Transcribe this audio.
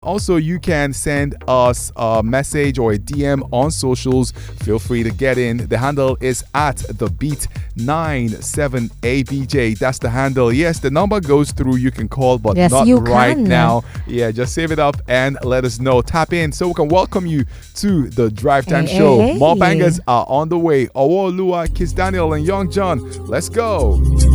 also, you can send us a message or a DM on socials. Feel free to get in. The handle is at the beat 97ABJ. That's the handle. Yes, the number goes through. You can call, but Yes, not you right can. now. Yeah, just save it up and let us know. Tap in so we can welcome you to the Drive Time Hey, Show. hey, More hey. bangers are on the way. Owolua, Kiss Daniel, and Young John. Let's go.